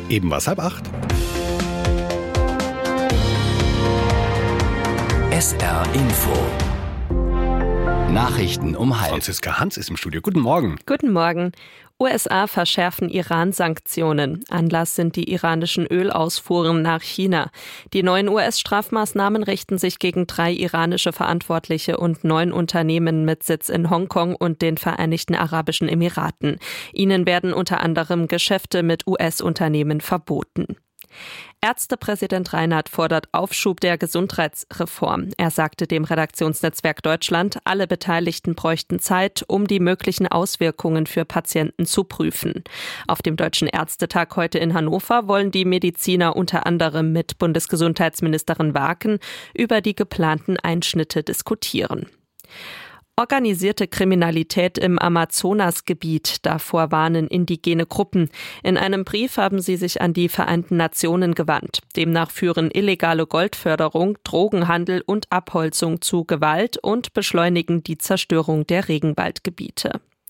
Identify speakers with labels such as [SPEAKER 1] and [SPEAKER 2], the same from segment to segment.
[SPEAKER 1] Eben war es 7:30.
[SPEAKER 2] SR Info. Nachrichten um 12:30.
[SPEAKER 1] Franziska Hans ist im Studio. Guten Morgen.
[SPEAKER 3] Guten Morgen. USA verschärfen Iran-Sanktionen. Anlass sind die iranischen Ölausfuhren nach China. Die neuen US-Strafmaßnahmen richten sich gegen 3 iranische Verantwortliche und 9 Unternehmen mit Sitz in Hongkong und den Vereinigten Arabischen Emiraten. Ihnen werden unter anderem Geschäfte mit US-Unternehmen verboten. Ärztepräsident Reinhardt fordert Aufschub der Gesundheitsreform. Er sagte dem Redaktionsnetzwerk Deutschland, alle Beteiligten bräuchten Zeit, um die möglichen Auswirkungen für Patienten zu prüfen. Auf dem Deutschen Ärztetag heute in Hannover wollen die Mediziner unter anderem mit Bundesgesundheitsministerin Waaken über die geplanten Einschnitte diskutieren. Organisierte Kriminalität im Amazonasgebiet, davor warnen indigene Gruppen. In einem Brief haben sie sich an die Vereinten Nationen gewandt. Demnach führen illegale Goldförderung, Drogenhandel und Abholzung zu Gewalt und beschleunigen die Zerstörung der Regenwaldgebiete.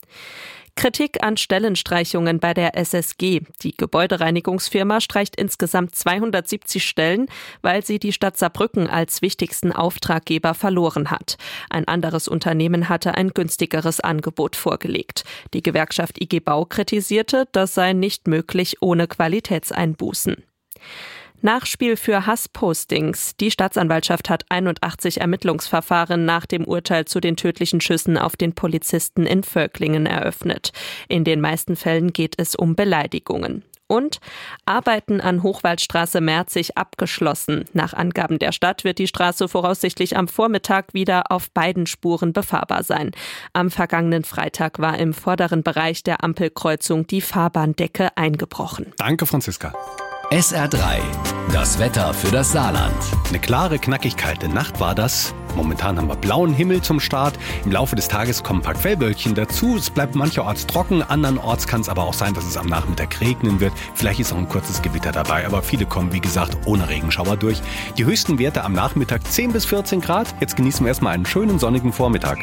[SPEAKER 3] Kritik an Stellenstreichungen bei der SSG. Die Gebäudereinigungsfirma streicht insgesamt 270 Stellen, weil sie die Stadt Saarbrücken als wichtigsten Auftraggeber verloren hat. Ein anderes Unternehmen hatte ein günstigeres Angebot vorgelegt. Die Gewerkschaft IG Bau kritisierte, das sei nicht möglich ohne Qualitätseinbußen. Nachspiel für Hasspostings. Die Staatsanwaltschaft hat 81 Ermittlungsverfahren nach dem Urteil zu den tödlichen Schüssen auf den Polizisten in Völklingen eröffnet. In den meisten Fällen geht es um Beleidigungen. Und Arbeiten an Hochwaldstraße Merzig abgeschlossen. Nach Angaben der Stadt wird die Straße voraussichtlich am Vormittag wieder auf beiden Spuren befahrbar sein. Am vergangenen Freitag war im vorderen Bereich der Ampelkreuzung die Fahrbahndecke eingebrochen.
[SPEAKER 1] Danke, Franziska.
[SPEAKER 2] SR3, das Wetter für das Saarland.
[SPEAKER 1] Eine klare, knackig kalte Nacht war das. Momentan haben wir blauen Himmel zum Start. Im Laufe des Tages kommen ein paar Quellwölkchen dazu. Es bleibt mancherorts trocken, andernorts kann es aber auch sein, dass es am Nachmittag regnen wird. Vielleicht ist auch ein kurzes Gewitter dabei, aber viele kommen, wie gesagt, ohne Regenschauer durch. Die höchsten Werte am Nachmittag 10 bis 14 Grad. Jetzt genießen wir erstmal einen schönen sonnigen Vormittag.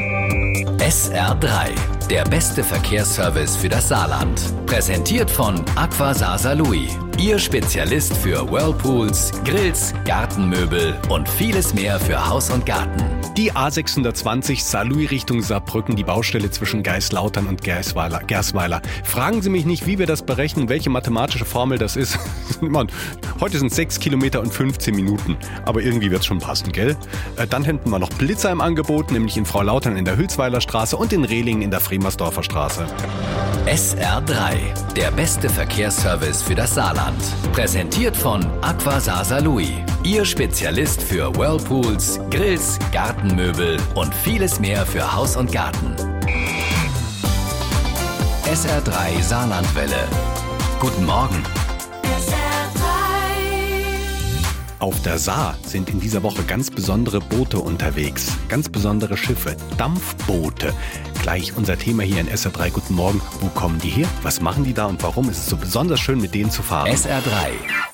[SPEAKER 2] SR3, der beste Verkehrsservice für das Saarland. Präsentiert von Aqua Saarlouis, Ihr Spezialist für Whirlpools, Grills, Gartenmöbel und vieles mehr für Haus und Garten.
[SPEAKER 1] Die A620 Saarlouis Richtung Saarbrücken, die Baustelle zwischen Geislautern und Gersweiler. Fragen Sie mich nicht, wie wir das berechnen, welche mathematische Formel das ist. Heute sind 6 Kilometer und 15 Minuten, aber irgendwie wird es schon passen, gell? Dann hätten wir noch Blitzer im Angebot, nämlich in Frau Lautern in der Hülsweiler Straße und in Rehlingen in der Fremersdorfer Straße.
[SPEAKER 2] SR3, der beste Verkehrsservice für das Saarland. Präsentiert von Aqua Saarlouis, Ihr Spezialist für Whirlpools, Grills, Gartenmöbel und vieles mehr für Haus und Garten. SR3 Saarlandwelle. Guten Morgen.
[SPEAKER 1] Auf der Saar sind in dieser Woche ganz besondere Boote unterwegs, ganz besondere Schiffe, Dampfboote. Gleich unser Thema hier in SR3. Guten Morgen. Wo kommen die her? Was machen die da und warum ist es so besonders schön, mit denen zu fahren?
[SPEAKER 2] SR3.